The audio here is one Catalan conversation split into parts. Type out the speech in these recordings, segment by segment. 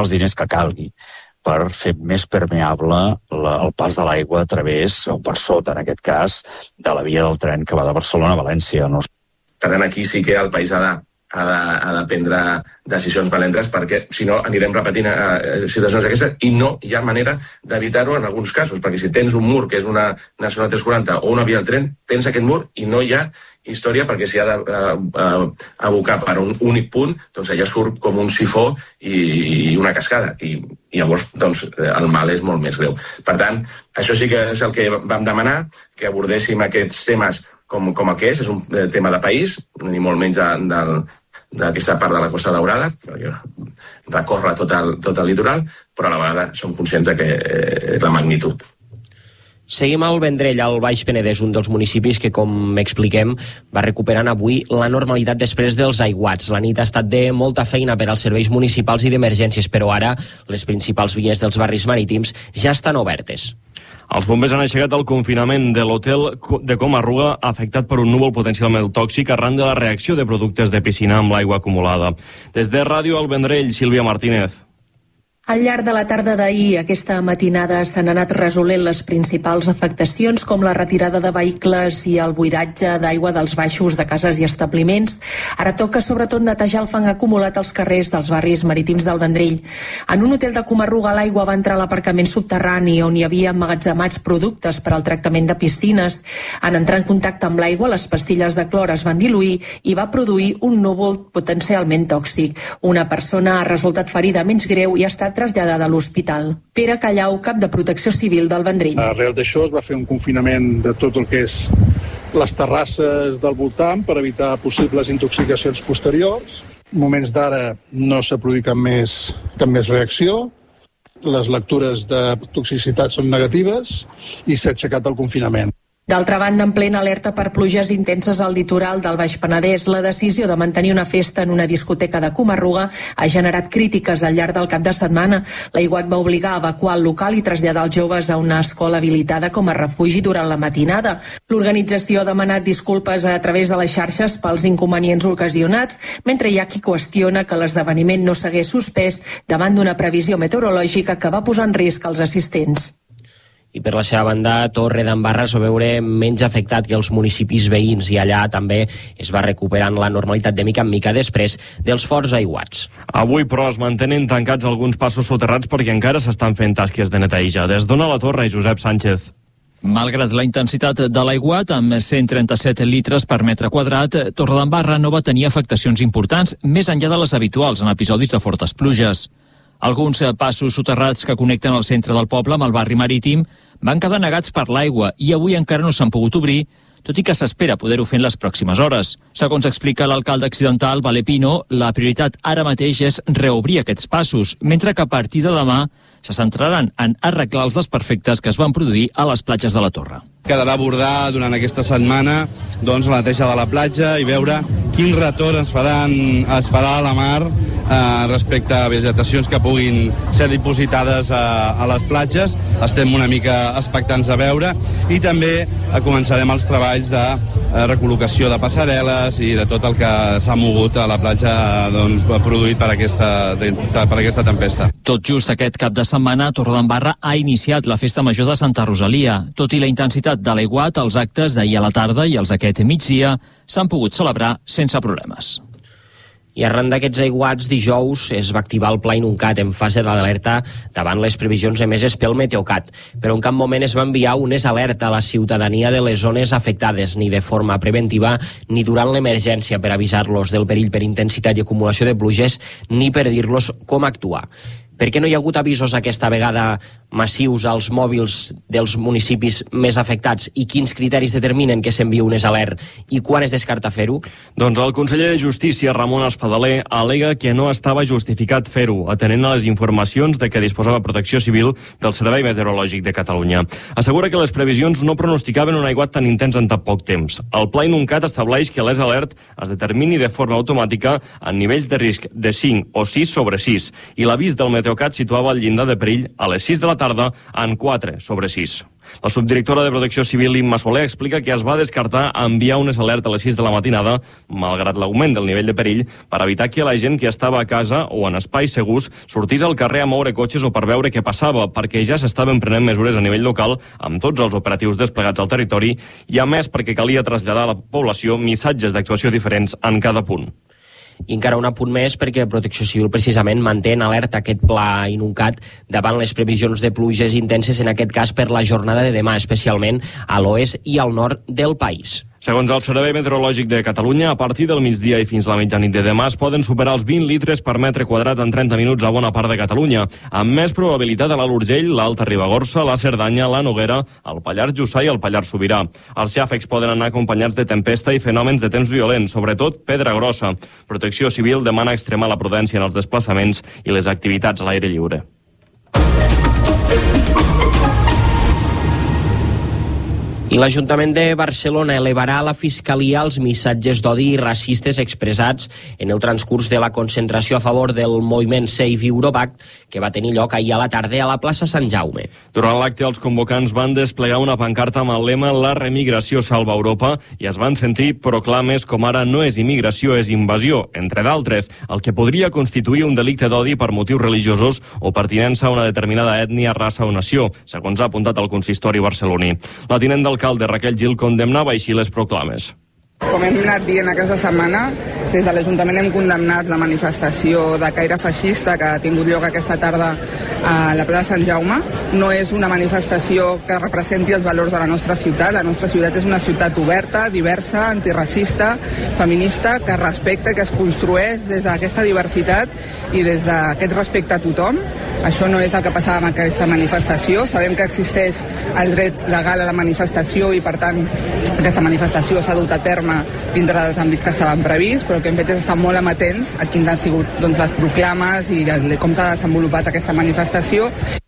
els diners que calgui per fer més permeable el pas de l'aigua a través, o per sota en aquest cas, de la via del tren que va de Barcelona a València. No? Per tant, aquí sí que el país ha de prendre decisions valentes, perquè si no anirem repetint situacions d'aquestes i no hi ha manera d'evitar-ho en alguns casos, perquè si tens un mur que és una Nacional 340 o una via del tren, tens aquest mur i no hi ha història, perquè si ha d'abocar per un únic punt, doncs allà surt com un sifó i una cascada, i llavors doncs, el mal és molt més greu. Per tant, això sí que és el que vam demanar, que abordéssim aquests temes com el que és un tema de país, ni molt menys d'aquesta part de la Costa Daurada, perquè recorre tot el litoral, però a la vegada som conscients de que és la magnitud. Seguim al Vendrell, al Baix Penedès, un dels municipis que, com expliquem, va recuperant avui la normalitat després dels aiguats. La nit ha estat de molta feina per als serveis municipals i d'emergències, però ara les principals vies dels barris marítims ja estan obertes. Els bombers han aixecat el confinament de l'hotel de Coma-ruga afectat per un núvol potencialment tòxic arran de la reacció de productes de piscina amb l'aigua acumulada. Des de Ràdio al Vendrell, Sílvia Martínez. Al llarg de la tarda d'ahir, aquesta matinada, s'han anat resolent les principals afectacions, com la retirada de vehicles i el buidatge d'aigua dels baixos de cases i establiments. Ara toca sobretot netejar el fang acumulat als carrers dels barris marítims del Vendrell. En un hotel de Coma-ruga, l'aigua va entrar a l'aparcament subterrani on hi havia emmagatzemats productes per al tractament de piscines. En entrar en contacte amb l'aigua, les pastilles de clor es van diluir i va produir un núvol potencialment tòxic. Una persona ha resultat ferida menys greu i ha estat traslladada a l'hospital. Pere Callau, cap de Protecció Civil del Vendrell. Arrel d'això es va fer un confinament de tot el que és les terrasses del voltant per evitar possibles intoxicacions posteriors. En moments d'ara no s'ha produït cap més reacció. Les lectures de toxicitat són negatives i s'ha aixecat el confinament. D'altra banda, en plena alerta per pluges intenses al litoral del Baix Penedès, la decisió de mantenir una festa en una discoteca de Coma-ruga ha generat crítiques al llarg del cap de setmana. L'aiguat va obligar a evacuar el local i traslladar els joves a una escola habilitada com a refugi durant la matinada. L'organització ha demanat disculpes a través de les xarxes pels inconvenients ocasionats, mentre hi ha qui qüestiona que l'esdeveniment no s'hagués suspès davant d'una previsió meteorològica que va posar en risc els assistents. I per la seva banda, Torredembarra es va veure menys afectat que els municipis veïns i allà també es va recuperant la normalitat de mica en mica després dels forts aiguats. Avui, però, es mantenen tancats alguns passos soterrats perquè encara s'estan fent tasques de neteja. Des d'Ona la Torre, Josep Sánchez. Malgrat la intensitat de l'aiguat, amb 137 litres per metre quadrat, Torredembarra no va tenir afectacions importants, més enllà de les habituals en episodis de fortes pluges. Alguns passos soterrats que connecten el centre del poble amb el barri marítim van quedar negats per l'aigua i avui encara no s'han pogut obrir, tot i que s'espera poder-ho fer en les pròximes hores. Segons explica l'alcalde accidental, Valer Pino, la prioritat ara mateix és reobrir aquests passos, mentre que a partir de demà se centraran en arreglar els desperfectes que es van produir a les platges de la Torre. Quedarà abordar durant aquesta setmana la neteja de la platja i veure quin retorn es farà a la mar respecte a vegetacions que puguin ser dipositades a les platges. Estem una mica expectants a veure i també començarem els treballs de recol·locació de passarel·les i de tot el que s'ha mogut a la platja produït per aquesta tempesta. Tot just aquest cap de setmana, Torredembarra ha iniciat la Festa Major de Santa Rosalia. Tot i la intensitat de l'aiguat, els actes d'ahir a la tarda i els d'aquest migdia s'han pogut celebrar sense problemes. I arran d'aquests aiguats, dijous es va activar el Pla Inuncat en fase d'alerta davant les previsions emeses pel Meteocat, però en cap moment es va enviar unes alerta a la ciutadania de les zones afectades, ni de forma preventiva ni durant l'emergència per avisar-los del perill per intensitat i acumulació de pluges, ni per dir-los com actuar. Per què no hi ha hagut avisos aquesta vegada massius als mòbils dels municipis més afectats i quins criteris determinen que s'envia unes alert i quan es descarta fer-ho? Doncs el conseller de Justícia, Ramon Espadaler, al·lega que no estava justificat fer-ho, atenent a les informacions de què disposava Protecció Civil del Servei Meteorològic de Catalunya. Assegura que les previsions no pronosticaven un aiguat tan intens en tan poc temps. El Pla Inuncat estableix que les alert es determini de forma automàtica en nivells de risc de 5 o 6 sobre 6 i l'avís del Meteocat situava el llindar de perill a les 6 de la tarda en 4 sobre 6. La subdirectora de Protecció Civil, Imma Soler, explica que es va descartar enviar unes alertes a les 6 de la matinada, malgrat l'augment del nivell de perill, per evitar que la gent que estava a casa o en espais segurs sortís al carrer a moure cotxes o per veure què passava, perquè ja s'estaven prenent mesures a nivell local amb tots els operatius desplegats al territori i, a més, perquè calia traslladar a la població missatges d'actuació diferents en cada punt. I encara un apunt més perquè Protecció Civil precisament manté en alerta aquest pla Inuncat davant les previsions de pluges intenses, en aquest cas per la jornada de demà, especialment a l'oest i al nord del país. Segons el Servei Meteorològic de Catalunya, a partir del migdia i fins la mitjanit de demà es poden superar els 20 litres per metre quadrat en 30 minuts a bona part de Catalunya, amb més probabilitat a l'Alt Urgell, l'Alta Ribagorça, la Cerdanya, la Noguera, el Pallars Jussà i el Pallars Sobirà. Els xàfecs poden anar acompanyats de tempesta i fenòmens de temps violents, sobretot pedra grossa. Protecció Civil demana extremar la prudència en els desplaçaments i les activitats a l'aire lliure. I l'Ajuntament de Barcelona elevarà a la Fiscalia els missatges d'odi racistes expressats en el transcurs de la concentració a favor del moviment Save Europact, que va tenir lloc ahir a la tarda a la plaça Sant Jaume. Durant l'acte, els convocants van desplegar una pancarta amb el lema «La remigració salva Europa» i es van sentir proclames com ara «No és immigració, és invasió», entre d'altres, el que podria constituir un delicte d'odi per motius religiosos o pertinença a una determinada ètnia, raça o nació, segons ha apuntat el consistori barceloní. La tinent d'alcalde Raquel Gil condemnava així les proclames. Com hem anat dient aquesta setmana, des de l'Ajuntament hem condemnat la manifestació de caire feixista que ha tingut lloc aquesta tarda a la plaça Sant Jaume. No és una manifestació que representi els valors de la nostra ciutat. La nostra ciutat és una ciutat oberta, diversa, antiracista, feminista, que respecta i que es construeix des d'aquesta diversitat i des d'aquest respecte a tothom. Això no és el que passava amb aquesta manifestació. Sabem que existeix el dret legal a la manifestació i, per tant, aquesta manifestació s'ha dut a terme dintre dels àmbits que estaven prevists, però el que hem fet és estar molt amatents a quines han sigut les proclames i com s'ha desenvolupat aquesta manifestació.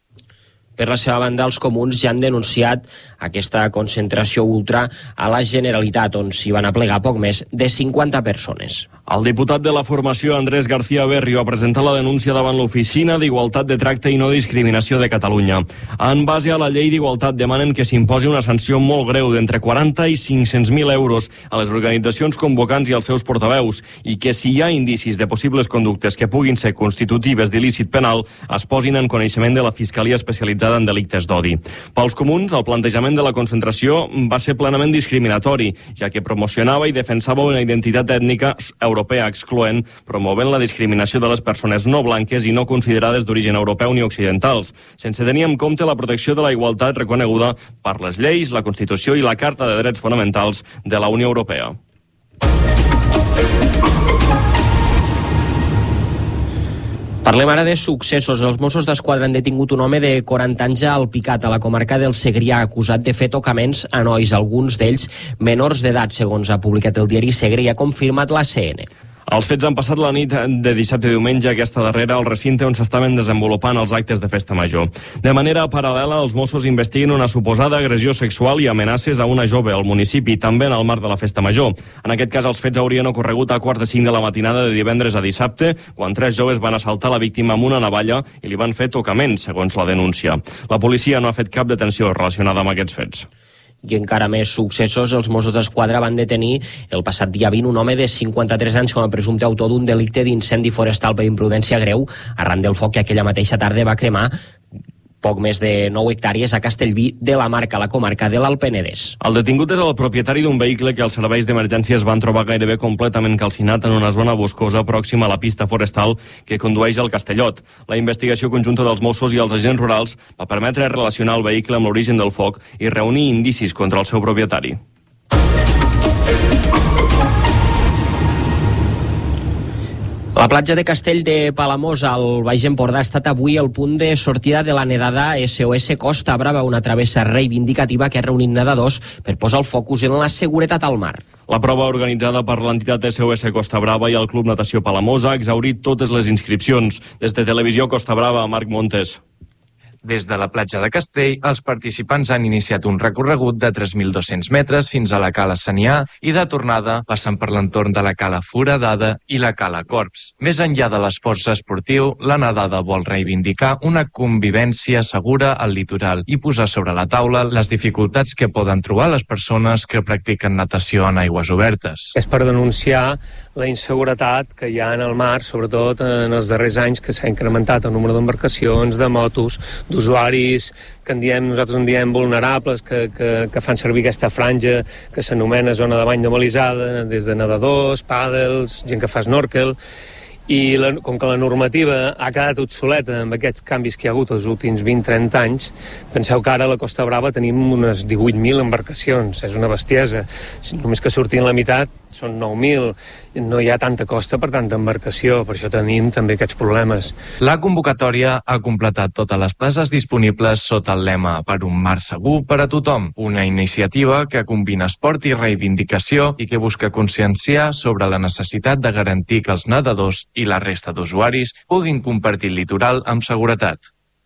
Per la seva banda, els comuns ja han denunciat aquesta concentració ultra a la Generalitat, on s'hi van aplegar poc més de 50 persones. El diputat de la formació, Andrés García Berrio, ha presentat la denúncia davant l'Oficina d'Igualtat de Tracte i No Discriminació de Catalunya. En base a la llei d'igualtat, demanen que s'imposi una sanció molt greu d'entre 40 i 500.000 euros a les organitzacions convocants i als seus portaveus, i que si hi ha indicis de possibles conductes que puguin ser constitutives d'il·lícit penal, es posin en coneixement de la Fiscalia especialitzada en delictes d'odi. Pels comuns, el plantejament de la concentració va ser plenament discriminatori, ja que promocionava i defensava una identitat ètnica europea excloent, promovent la discriminació de les persones no blanques i no considerades d'origen europeu ni occidentals, sense tenir en compte la protecció de la igualtat reconeguda per les lleis, la Constitució i la Carta de Drets Fonamentals de la Unió Europea. Parlem ara de successos. Els Mossos d'Esquadra han detingut un home de 40 anys a Alpicat, a la comarca del Segrià, acusat de fer tocaments a nois, alguns d'ells menors d'edat, segons ha publicat el diari Segre i ha confirmat la CN. Els fets han passat la nit de dissabte i diumenge, aquesta darrera, al recinte on s'estaven desenvolupant els actes de festa major. De manera paral·lela, els Mossos investiguen una suposada agressió sexual i amenaces a una jove al municipi, també en el marc de la festa major. En aquest cas, els fets haurien ocorregut a 4:45 de la matinada de divendres a dissabte, quan 3 joves van assaltar la víctima amb una navalla i li van fer tocaments, segons la denúncia. La policia no ha fet cap detenció relacionada amb aquests fets. I encara més successos, els Mossos d'Esquadra van detenir el passat dia 20 un home de 53 anys com a presumpte autor d'un delicte d'incendi forestal per imprudència greu arran del foc que aquella mateixa tarda va cremar poc més de 9 hectàrees a Castellví de la Marca, a la comarca de l'Alt Penedès. El detingut és el propietari d'un vehicle que els serveis d'emergències van trobar gairebé completament calcinat en una zona boscosa pròxima a la pista forestal que condueix al Castellot. La investigació conjunta dels Mossos i els agents rurals va permetre relacionar el vehicle amb l'origen del foc i reunir indicis contra el seu propietari. La platja de Castell de Palamós, al Baix Empordà, ha estat avui el punt de sortida de la nedada SOS Costa Brava, una travessa reivindicativa que ha reunit nedadors per posar el focus en la seguretat al mar. La prova organitzada per l'entitat SOS Costa Brava i el Club Natació Palamós ha exhaurit totes les inscripcions. Des de Televisió Costa Brava, Marc Montes. Des de la platja de Castell, els participants han iniciat un recorregut de 3.200 metres fins a la Cala Sanià i de tornada passen per l'entorn de la Cala Foradada i la Cala Corps. Més enllà de l'esforç esportiu, la nedada vol reivindicar una convivència segura al litoral i posar sobre la taula les dificultats que poden trobar les persones que practiquen natació en aigües obertes. És per denunciar la inseguretat que hi ha en el mar, sobretot en els darrers anys, que s'ha incrementat el número d'embarcacions, de motos, d'usuaris que nosaltres en diem vulnerables, que fan servir aquesta franja que s'anomena zona de bany normalitzada, des de nedadors, pàdels, gent que fa snorkel, i com que la normativa ha quedat obsoleta amb aquests canvis que hi ha hagut els últims 20-30 anys, penseu que ara a la Costa Brava tenim unes 18.000 embarcacions, és una bestiesa. Només que surtin la meitat són 9.000, no hi ha tanta costa per tanta embarcació, per això tenim també aquests problemes. La convocatòria ha completat totes les places disponibles sota el lema Per un mar segur per a tothom, una iniciativa que combina esport i reivindicació i que busca conscienciar sobre la necessitat de garantir que els nedadors i la resta d'usuaris puguin compartir el litoral amb seguretat.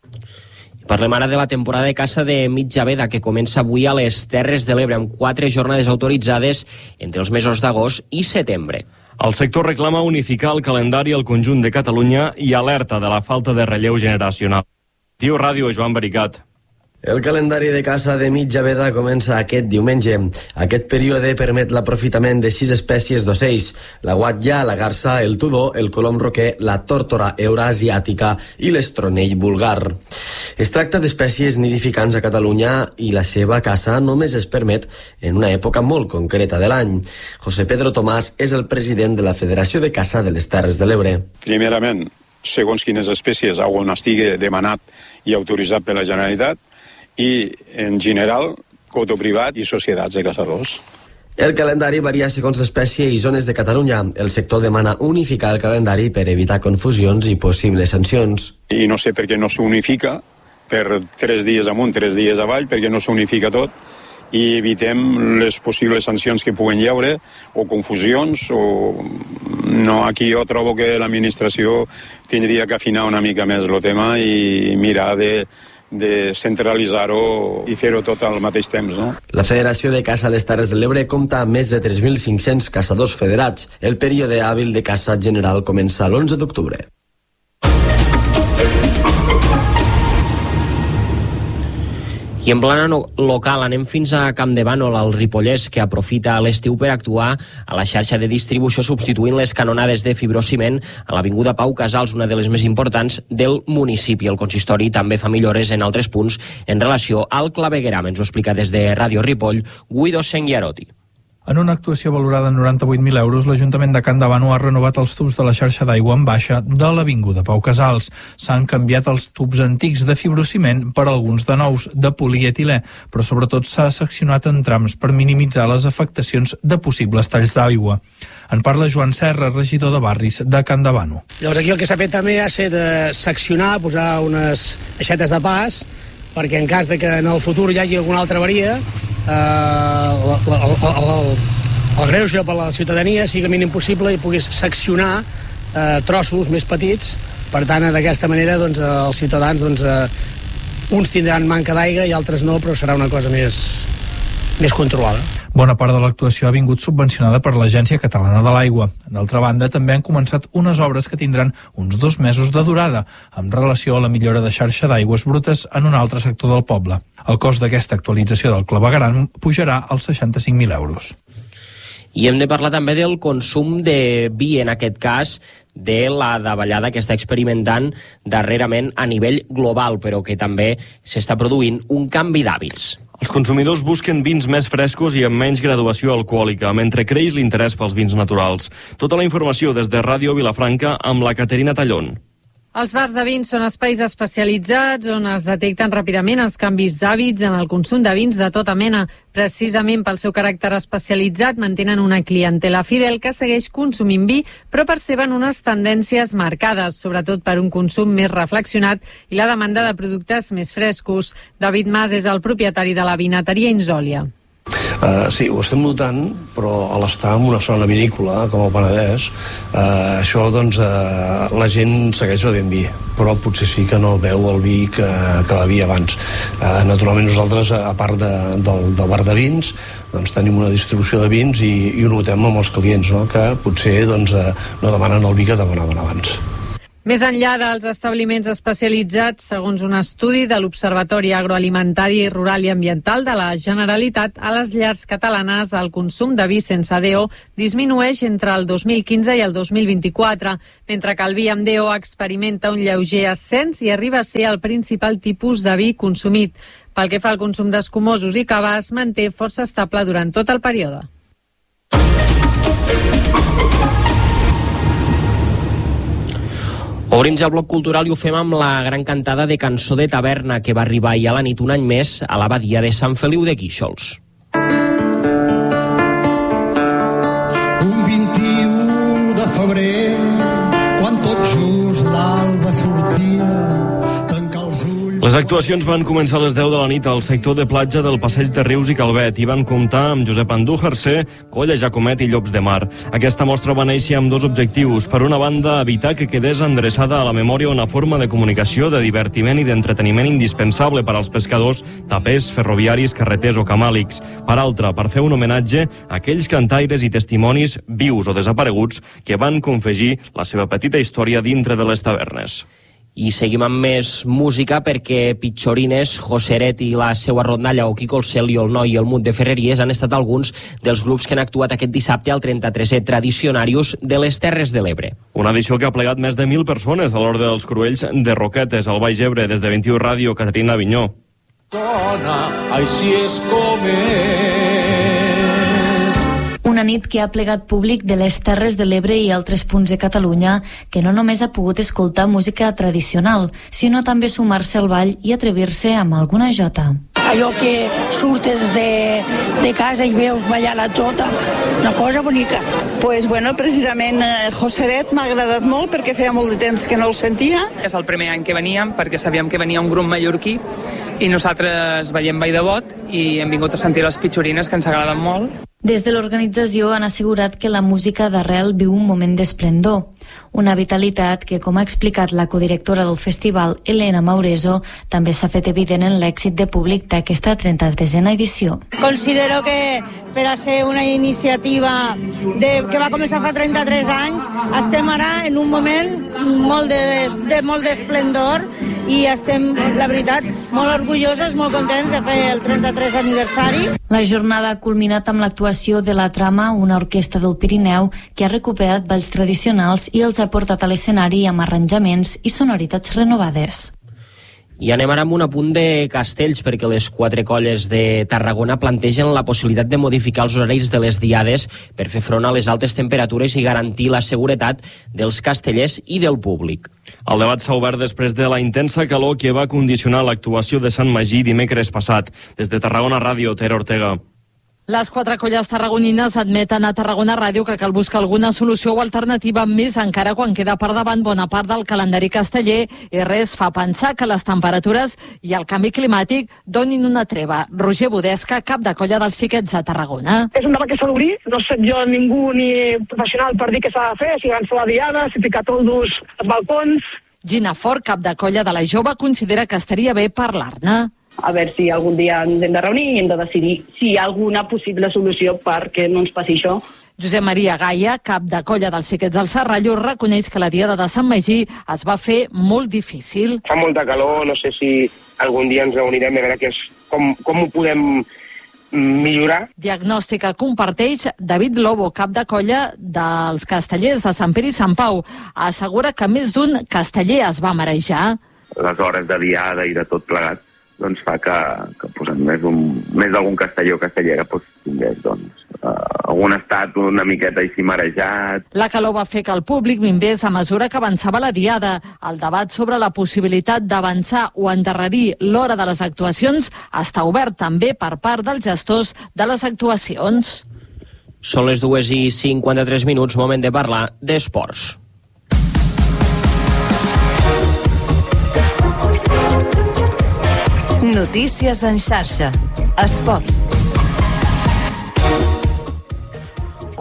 Parlem ara de la temporada de caça de mitja veda que comença avui a les Terres de l'Ebre amb 4 jornades autoritzades entre els mesos d'agost i setembre. El sector reclama unificar el calendari al conjunt de Catalunya i alerta de la falta de relleu generacional. Diu Ràdio, Joan Baricat. El calendari de caça de mitja veda comença aquest diumenge. Aquest període permet l'aprofitament de 6 espècies d'ocells: la guatlla, la garsa, el tudó, el colom roquer, la tórtora eurasiàtica i l'estronell vulgar. Es tracta d'espècies nidificants a Catalunya i la seva caça només es permet en una època molt concreta de l'any. José Pedro Tomàs és el president de la Federació de Caça de les Terres de l'Ebre. Primerament, segons quines espècies on estigui demanat i autoritzat per la Generalitat, i, en general, coto privat i societats de caçadors. El calendari varia segons l'espècie i zones de Catalunya. El sector demana unificar el calendari per evitar confusions i possibles sancions. I no sé per què no s'unifica, per 3 dies amunt, 3 dies avall, perquè no s'unifica tot i evitem les possibles sancions que puguen hi haure o confusions o... No, aquí jo trobo que l'administració tindria que afinar una mica més el tema i mirar de centralitzar-ho i fer-ho tot al mateix temps, no? La Federació de Caça a les Terres de l'Ebre compta amb més de 3.500 caçadors federats. El període hàbil de caça general comença l'11 d'octubre. I en plana local anem fins a Campdevànol, al Ripollès, que aprofita l'estiu per actuar a la xarxa de distribució substituint les canonades de fibrociment a l'Avinguda Pau Casals, una de les més importants del municipi. El consistori també fa millores en altres punts en relació al clavegueram. Ens ho explica des de Ràdio Ripoll, Guido Senguiarotti. En una actuació valorada en 98.000 euros, l'Ajuntament de Campdevànol ha renovat els tubs de la xarxa d'aigua en baixa de l'Avinguda Pau Casals. S'han canviat els tubs antics de fibrociment per alguns de nous, de polietilè, però sobretot s'ha seccionat en trams per minimitzar les afectacions de possibles talls d'aigua. En parla Joan Serra, regidor de barris de Campdevànol. Llavors aquí el que s'ha fet també ha estat de seccionar, posar unes aixetes de pas, perquè en cas de que en el futur hi hagi alguna altra avaria, el greuge per a la ciutadania sigui el mínim possible i puguis seccionar trossos més petits. Per tant, d'aquesta manera els ciutadans uns tindran manca d'aigua i altres no, però serà una cosa més controlada. Bona part de l'actuació ha vingut subvencionada per l'Agència Catalana de l'Aigua. D'altra banda, també han començat unes obres que tindran uns 2 mesos de durada, amb relació a la millora de xarxa d'aigües brutes en un altre sector del poble. El cost d'aquesta actualització del clavegueram pujarà als 65.000 euros. I hem de parlar també del consum de vi, en aquest cas, de la davallada que està experimentant darrerament a nivell global, però que també s'està produint un canvi d'hàbits. Els consumidors busquen vins més frescos i amb menys graduació alcohòlica, mentre creix l'interès pels vins naturals. Tota la informació des de Ràdio Vilafranca amb la Caterina Tallón. Els bars de vins són espais especialitzats on es detecten ràpidament els canvis d'hàbits en el consum de vins de tota mena. Precisament pel seu caràcter especialitzat mantenen una clientela fidel que segueix consumint vi, però perceben unes tendències marcades, sobretot per un consum més reflexionat i la demanda de productes més frescos. David Mas és el propietari de la vinateria Insòlia. Sí, ho estem notant, però a l'estar en una zona vinícola, com el Penedès, això, doncs, la gent segueix bevent vi, però potser sí que no veu el vi que bevia abans. Naturalment nosaltres, a part del bar de vins, doncs tenim una distribució de vins i ho notem amb els clients, no? Que potser doncs, no demanen el vi que demanaven abans. Més enllà dels establiments especialitzats, segons un estudi de l'Observatori Agroalimentari, Rural i Ambiental de la Generalitat, a les llars catalanes el consum de vi sense DO disminueix entre el 2015 i el 2024, mentre que el vi amb DO experimenta un lleuger ascens i arriba a ser el principal tipus de vi consumit. Pel que fa al consum d'escumosos i cava, es manté força estable durant tot el període. Obrim ja el bloc cultural i ho fem amb la gran cantada de Cançó de Taverna que va arribar ahir a la nit un any més a l'abadia de Sant Feliu de Guíxols. Un 21 de febrer, quan tot just l'alba sortia, tancar els ulls... Les actuacions van començar a les 10 de la nit al sector de platja del Passeig de Rius i Calvet i van comptar amb Josep Andújar-se, Colla Jacomet i Llops de Mar. Aquesta mostra va néixer amb dos objectius. Per una banda, evitar que quedés endreçada a la memòria una forma de comunicació, de divertiment i d'entreteniment indispensable per als pescadors, tapers, ferroviaris, carreters o camàlics. Per altra, per fer un homenatge a aquells cantaires i testimonis vius o desapareguts que van confegir la seva petita història dintre de les tavernes. I seguim amb més música perquè Pitxorines, Joseret i la seua rondalla o Quico el Cel i el Noi i el Mut de Ferreries han estat alguns dels grups que han actuat aquest dissabte al 33è Tradicionarius de les Terres de l'Ebre. Una edició que ha plegat més de 1.000 persones a l'Hort dels Cruells de Roquetes, al Baix Ebre, des de 21 Ràdio, Caterina Vinyó. Dona, així és com és. Una nit que ha plegat públic de les Terres de l'Ebre i altres punts de Catalunya que no només ha pogut escoltar música tradicional, sinó també sumar-se al ball i atrevir-se amb alguna jota. Allò que surtes de casa i veus ballar la jota, una cosa bonica. Pues bueno, precisament Joseret m'ha agradat molt perquè feia molt de temps que no el sentia. És el primer any que veníem perquè sabíem que venia un grup mallorquí i nosaltres veiem Vall de Bot i hem vingut a sentir les Pitxorines que ens agraden molt. Des de l'organització han assegurat que la música d'arrel viu un moment d'esplendor, una vitalitat que, com ha explicat la codirectora del festival, Elena Maureso, també s'ha fet evident en l'èxit de públic d'aquesta 33a edició. Considero que per a ser una iniciativa que va començar fa 33 anys, estem ara en un moment molt d'esplendor i estem, la veritat, molt orgulloses, molt contents de fer el 33 aniversari. La jornada ha culminat amb l'actuació de La Trama, una orquestra del Pirineu que ha recuperat balls tradicionals i els ha portat a l'escenari amb arranjaments i sonoritats renovades. I anem ara amb un apunt de castells, perquè les 4 colles de Tarragona plantegen la possibilitat de modificar els horaris de les diades per fer front a les altes temperatures i garantir la seguretat dels castellers i del públic. El debat s'ha obert després de la intensa calor que va condicionar l'actuació de Sant Magí dimecres passat. Des de Tarragona Ràdio, Tere Ortega. Les 4 colles tarragonines admeten a Tarragona Ràdio que cal buscar alguna solució o alternativa, més encara quan queda per davant bona part del calendari casteller i res fa pensar que les temperatures i el canvi climàtic donin una treva. Roger Budesca, cap de colla dels Xiquets a Tarragona. És un debat que s'ha d'obrir, no soc jo ningú ni professional per dir què s'ha de fer, si llançar la diada, si ficar toldos als balcons. Gina Fort, cap de colla de la Jove, considera que estaria bé parlar-ne. A veure si algun dia ens hem de reunir i hem de decidir si hi ha alguna possible solució perquè no ens passi això. Josep Maria Gaia, cap de colla dels Xiquets del Serrallo, reconeix que la diada de Sant Magí es va fer molt difícil. Fa molta calor, no sé si algun dia ens reunirem a veure com ho podem millorar. Diagnòstica comparteix David Lobo, cap de colla dels castellers de Sant Pere i Sant Pau. Assegura que més d'un casteller es va marejar. Les hores de diada i de tot plegat doncs fa que més d'algun casteller o castellera tingués algun estat una miqueta així marejat. La calor va fer que el públic minvés a mesura que avançava la diada. El debat sobre la possibilitat d'avançar o endarrerir l'hora de les actuacions està obert també per part dels gestors de les actuacions. Són les 2:53, moment de parlar d'esports. Notícies en xarxa. Esports.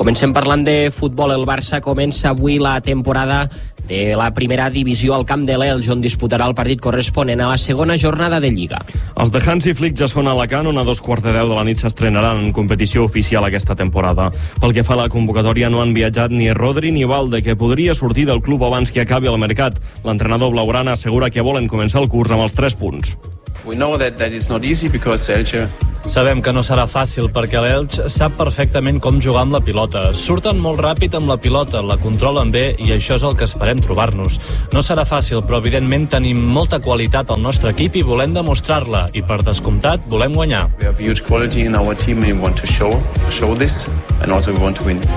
Comencem parlant de futbol. El Barça comença avui la temporada de la primera divisió al camp de l'Elx, on disputarà el partit corresponent a la segona jornada de Lliga. Els de Hansi Flick ja són a Alacant, on a 2:15 de la nit s'estrenaran en competició oficial aquesta temporada. Pel que fa a la convocatòria, no han viatjat ni Rodri ni Valde, que podria sortir del club abans que acabi el mercat. L'entrenador blaugrana assegura que volen començar el curs amb els 3 punts. Sabem que no serà fàcil perquè l'Elx sap perfectament com jugar amb la pilota. Surten molt ràpid amb la pilota, la controlen bé i això és el que esperem trobar-nos. No serà fàcil, però evidentment tenim molta qualitat al nostre equip i volem demostrar-la. I per descomptat, volem guanyar. We have huge quality in our team and we want to show this and also we want to win.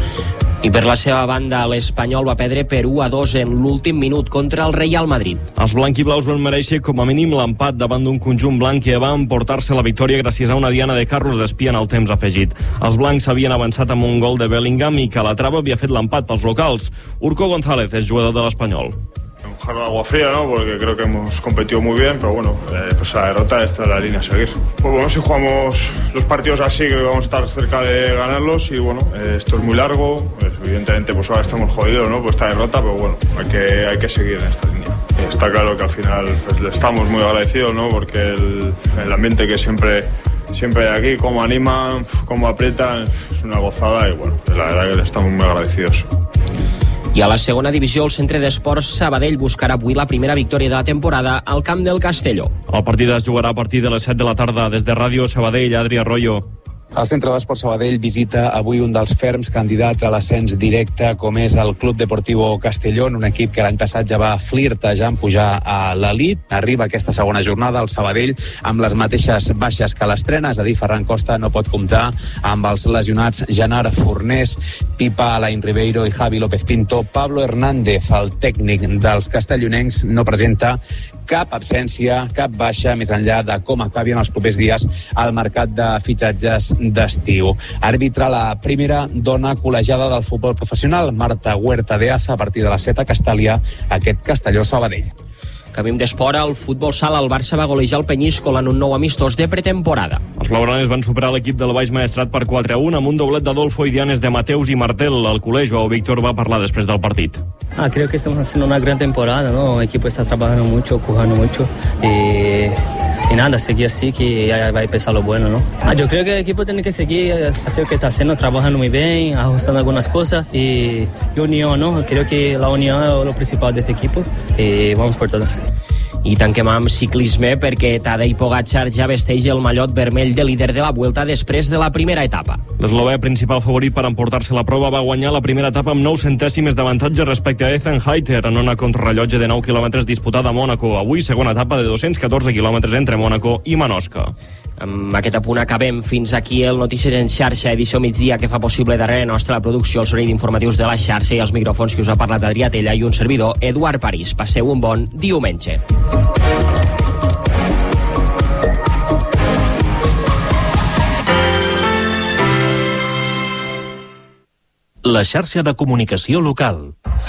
I per la seva banda, l'Espanyol va perdre per 1-2 en l'últim minut contra el Real Madrid. Els blanquiblaus van mereixer com a mínim l'empat davant d'un conjunt blanc que va emportar-se la victòria gràcies a una diana de Carlos Espía en el temps afegit. Els blancs havien avançat amb un gol de Bellingham i Calatrava havia fet l'empat pels locals. Urco González és jugador de l'Espanyol. Mojar agua fría, ¿no? Porque creo que hemos competido muy bien, pero bueno, pues la derrota esta es la línea a seguir. Pues bueno, si jugamos los partidos así, creo que vamos a estar cerca de ganarlos y bueno, esto es muy largo, pues, evidentemente pues ahora estamos jodidos, ¿no? Por esta derrota, pero bueno, hay que seguir en esta línea. Y está claro que al final pues, le estamos muy agradecidos, ¿no? Porque el ambiente que siempre hay aquí, cómo animan, cómo aprietan, es una gozada y bueno, la verdad que le estamos muy agradecidos. I a la segona divisió, el Centre d'Esports Sabadell buscarà avui la primera victòria de la temporada al camp del Castelló. El partit es jugarà a partir de les 7 de la tarda. Des de Ràdio Sabadell, Adri Arroyo. El Centre d'Esport Sabadell visita avui un dels ferms candidats a l'ascens directe, com és el Club Deportivo Castellón, un equip que l'any passat ja va flirtejar en pujar a l'elit. Arriba aquesta segona jornada al Sabadell amb les mateixes baixes que l'estrena, és a dir, Ferran Costa no pot comptar amb els lesionats Genaro Fornés, Pipa, Alain Ribeiro i Javi López Pinto. Pablo Hernández, el tècnic dels castellonencs, no presenta cap absència, cap baixa, més enllà de com acabi en els propers dies el mercat de fitxatges d'estiu. Àrbitre la primera dona col·legiada del futbol professional, Marta Huerta de Aza, a partir de les 7 a Castàlia, aquest Castelló-Sabadell. Canviem d'esport al futbol sala. El Barça va golejar el Peñíscola en un nou amistós de pretemporada. Els blaugranes van superar l'equip del Baix Maestrat per 4-1 amb un doblet d'Adolfo i Dianes de Mateus i Martel. El col·legi Víctor va parlar després del partit. Creo que estamos haciendo una gran temporada, ¿no? El equipo está trabajando mucho, jugando mucho y nada, seguir así que ya va a empezar lo bueno, ¿no? Yo creo que el equipo tiene que seguir haciendo lo que está haciendo, trabajando muy bien, ajustando algunas cosas y unión, ¿no? Creo que la unión es lo principal de este equipo y vamos por todas. I tanquem amb ciclisme perquè Tadej Pogačar ja vesteix el mallot vermell de líder de la Vuelta després de la primera etapa. L'eslovè, principal favorit per emportar-se la prova, va guanyar la primera etapa amb 9 centèsimes d'avantatge respecte a Ethan Hayter en una contrarrellotge de 9 quilòmetres disputada a Mònaco. Avui, segona etapa de 214 quilòmetres entre Mònaco i Manosca. Amb aquest apunt acabem. Fins aquí el Notícies en xarxa, edició migdia, que fa possible darrere nostra la producció, el servei d'informatius de la xarxa i els micròfons que us ha parlat Adrià Tella i un servidor, Eduard París. Passeu un bon diumenge. La xarxa de comunicació local.